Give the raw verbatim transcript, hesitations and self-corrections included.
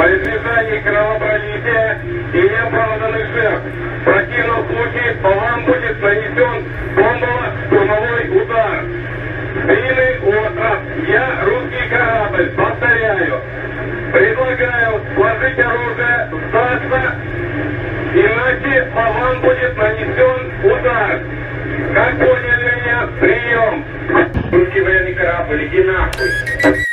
Во избежание кровопролития и неоправданных жертв. В противном случае по вам будет нанесен бомбово-штурмовой удар. Длинный остров. Я русский корабль. Повторяю. Предлагаю сложить оружие, сдаться, иначе по вам будет нанесен удар. Как поняли меня? Прием. Русский военный корабль, иди нахуй.